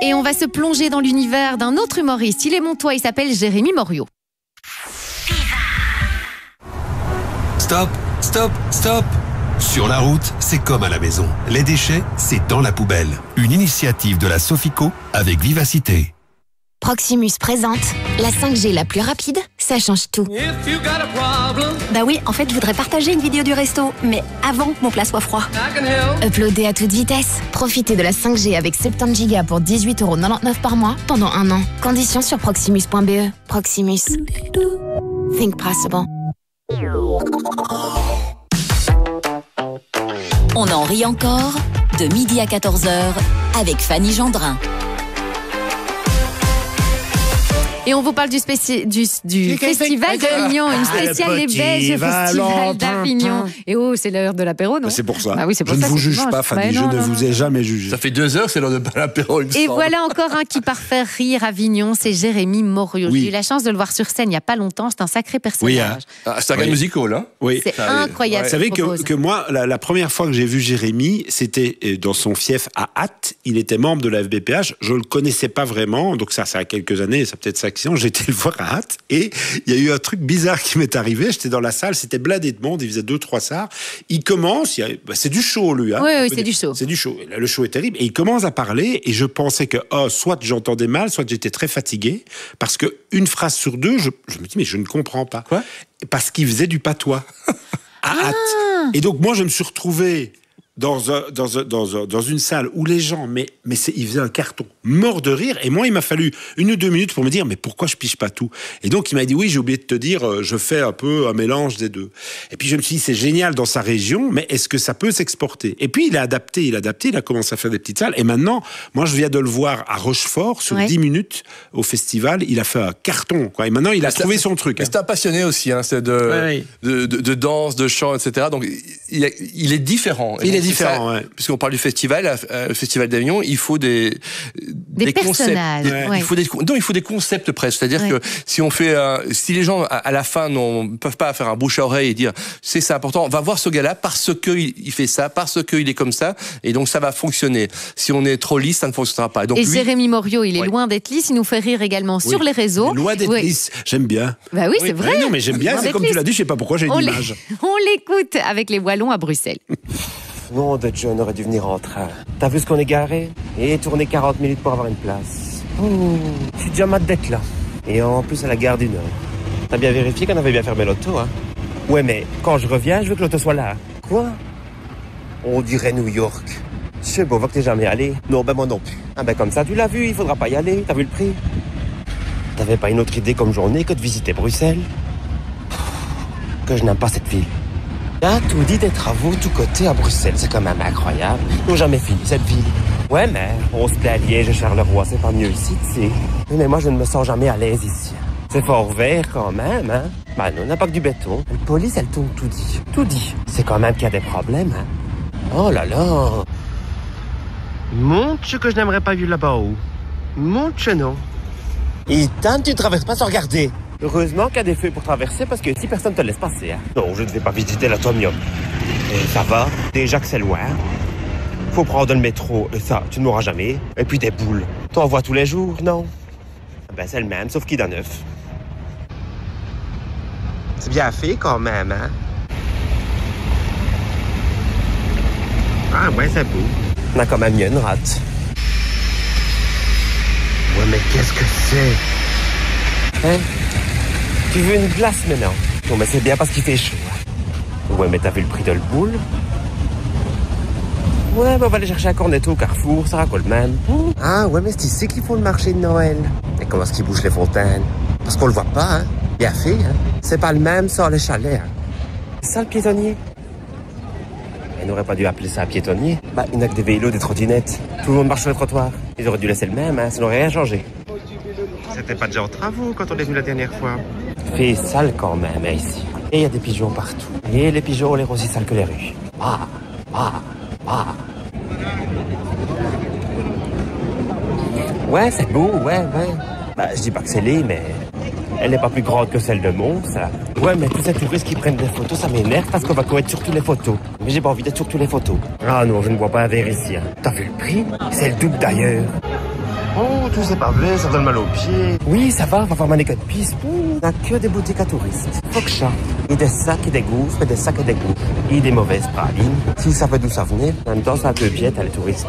Et on va se plonger dans l'univers d'un autre humoriste. Il est montois, il s'appelle Jérémy Moriot. Stop, stop, stop. Sur la route, c'est comme à la maison. Les déchets, c'est dans la poubelle. Une initiative de la Sofico avec Vivacité. Proximus présente la 5G la plus rapide, ça change tout. Bah oui, en fait, je voudrais partager une vidéo du resto, mais avant que mon plat soit froid. Uploader à toute vitesse. Profitez de la 5G avec 70 Go pour 18,99€ par mois pendant 1 an. Conditions sur proximus.be. Proximus. Think possible. On en rit encore, de midi à 14h, avec Fanny Gendrin. Et on vous parle du Festival d'Avignon, une spéciale des Belges au Festival d'Avignon. Et oh, c'est l'heure de l'apéro, non? C'est pour ça. Ah oui, c'est pour je ça ne vous juge pas, Fanny, je ne vous ai jamais jugé. Ça fait 2 heures, c'est l'heure de l'apéro, il me Et semble. voilà encore un qui part faire rire Avignon, c'est Jérémy Moriot. Oui. J'ai eu la chance de le voir sur scène il n'y a pas longtemps, c'est un sacré personnage. Oui, hein. C'est un gars musical, hein? Oui. C'est incroyable. Vous savez ce qu'il propose. que moi, la première fois que j'ai vu Jérémy, c'était dans son fief à Ath. Il était membre de la FBPH. Je le connaissais pas vraiment, donc ça a quelques années, ça peut-être 5 ans. J'ai été le voir à Ath et il y a eu un truc bizarre qui m'est arrivé. J'étais dans la salle, c'était blindé de monde, il faisait 2-3 stars. Il commence, c'est du show lui. Hein. Oui, c'est du show. C'est du show. Le show est terrible et il commence à parler et je pensais que soit j'entendais mal, soit j'étais très fatigué parce que une phrase sur deux, je me dis mais je ne comprends pas. Quoi? Parce qu'il faisait du patois à Ath. Et donc moi je me suis retrouvé dans une salle où les gens, ils faisaient un carton mort de rire. Et moi, il m'a fallu 1 ou 2 minutes pour me dire, mais pourquoi je pige pas tout? Et donc, il m'a dit, oui, j'ai oublié de te dire, je fais un peu un mélange des deux. Et puis, je me suis dit, c'est génial dans sa région, mais est-ce que ça peut s'exporter? Et puis, il a adapté, il a commencé à faire des petites salles. Et maintenant, moi, je viens de le voir à Rochefort, sur 10 minutes, au festival. Il a fait un carton, quoi. Et maintenant, il a trouvé son truc. C'est un passionné aussi, hein. C'est de danse, de chant, etc. Donc, il est différent. Il est différent, ouais. Puisqu'on parle du festival, le festival d'Avignon, il faut des personnages. Concepts. Il faut des concepts presque. C'est-à-dire que si les gens à la fin ne peuvent pas faire un bouche à oreille et dire c'est important, on va voir ce gars-là parce qu'il fait ça, parce qu'il est comme ça, et donc ça va fonctionner. Si on est trop lisse, ça ne fonctionnera pas. Donc, Jérémy Moriot, il est loin d'être lisse, il nous fait rire également sur les réseaux. Loin d'être lisse, j'aime bien. Bah oui, c'est vrai. Non, mais j'aime bien, c'est comme tu l'as dit, je sais pas pourquoi j'ai une image. On l'écoute avec les Wallons à Bruxelles. Non, de John aurait dû venir en train. T'as vu ce qu'on est garé? Et tourner 40 minutes pour avoir une place. Je suis déjà mat d'être là. Et en plus à la gare du Nord. T'as bien vérifié qu'on avait bien fermé l'auto, hein? Ouais, mais quand je reviens, je veux que l'auto soit là. Quoi? On dirait New York. Je sais pas, va que t'es jamais allé. Non, ben moi non plus. Ah ben comme ça, tu l'as vu, il faudra pas y aller. T'as vu le prix? T'avais pas une autre idée comme journée que de visiter Bruxelles? Que je n'aime pas cette ville. Ah, tout dit des travaux, tout côté à Bruxelles, c'est quand même incroyable. Ils n'ont jamais fini cette ville. Ouais, mais on se plaît à Liège et Charleroi, c'est pas mieux ici, tu sais. Mais moi, je ne me sens jamais à l'aise ici. C'est fort vert quand même, hein. Bah non, on n'a pas que du béton. La police, elle tourne tout dit. Tout dit. C'est quand même qu'il y a des problèmes, hein. Oh là là. Montre que je n'aimerais pas vivre là-bas haut. Montre non. Ethan, tu ne traverses pas sans regarder. Heureusement qu'il y a des feux pour traverser parce que si personne ne te laisse passer. Hein. Non, je ne vais pas visiter l'atomium. Et ça va, déjà que c'est loin. Faut prendre le métro, et ça, tu ne m'auras jamais. Et puis des boules. T'en vois tous les jours, non? Ben c'est le même, sauf qu'il est neuf. C'est bien fait quand même, hein? Ah ouais, c'est beau. On a quand même mieux une rate. Ouais, mais qu'est-ce que c'est? Hein? Tu veux une glace maintenant? Non, mais c'est bien parce qu'il fait chaud. Ouais, mais t'as vu le prix de le boule? Ouais, bah on va aller chercher un cornetto au Carrefour, ça raconte le même. Ah, ouais, mais c'est ici qu'ils font le marché de Noël. Et comment est-ce qu'ils bouchent les fontaines? Parce qu'on le voit pas, hein? Bien fait, hein? C'est pas le même sans les chalets, hein? C'est ça le piétonnier? Ils n'auraient pas dû appeler ça un piétonnier. Bah, il n'y a que des vélos, des trottinettes. Tout le monde marche sur le trottoir. Ils auraient dû laisser le même, hein? Ça n'aurait rien changé. C'était pas déjà en travaux quand on est venu la dernière fois. Fait sale quand même, hein, ici. Et il y a des pigeons partout. Et les pigeons ont l'air aussi sales que les rues. Ah, ah, ah. Ouais, c'est beau, ouais. Bah, je dis pas que c'est laid, mais elle n'est pas plus grande que celle de Mons, ça. Ouais, mais tous ces touristes qui prennent des photos, ça m'énerve parce qu'on va être sur toutes les photos. Mais j'ai pas envie d'être sur toutes les photos. Ah non, je ne vois pas un verre ici. Hein. T'as vu le prix? C'est le double d'ailleurs. Oh, tout c'est pavé, ça donne mal aux pieds. Oui, ça va voir ma de piste. On n'a que des boutiques à touristes. Fokcha. Et des sacs et des gouffres, et des sacs et des gouffres. Et des mauvaises pralines. Si ça fait d'où ça venait, en même temps, ça a peu piète à les touristes.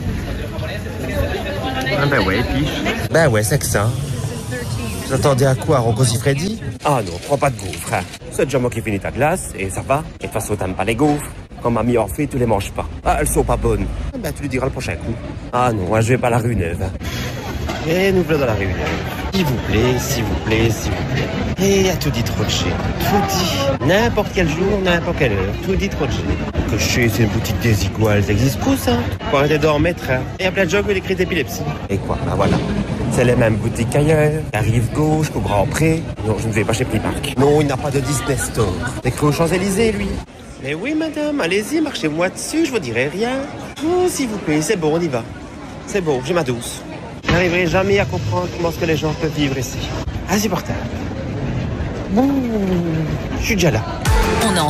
Ah ben ouais, piche. Ben ouais, c'est que ça. Vous attendez à quoi, Rocco Siffredi? Ah non, prends pas de gaufres. Hein. C'est déjà moi qui finis ta glace, et ça va. Et de toute façon, t'aimes pas les gaufres. Quand mamie en fait, tu les manges pas. Ah, elles sont pas bonnes. Ah ben, tu lui diras le prochain coup. Ah non, je vais pas à la rue Neuve. Et nous voilà dans la rue Neuve. S'il vous plaît, s'il vous plaît, s'il vous plaît. Et à tout dit Rocher. Tout dit. N'importe quel jour, n'importe quelle heure. Tout dit Rocher. Que chez c'est une boutique des iguales, ça existe où ça? Faut arrêter d'en mettre, hein. Et à plein de gens qui écrit d'épilepsie. Et quoi? Ben voilà. C'est les mêmes boutiques qu'ailleurs. La rive gauche, au Grand Pré. Non, je ne vais pas chez Primark. Non, il n'a pas de Disney Store. C'est cru aux Champs-Élysées, lui. Mais oui, madame, allez-y, marchez-moi dessus, je vous dirai rien. Oh, s'il vous plaît, c'est bon, on y va. C'est bon, j'ai ma douce. Je n'arriverai jamais à comprendre comment est-ce que les gens peuvent vivre ici. Insupportable. Bon, je suis déjà là. On en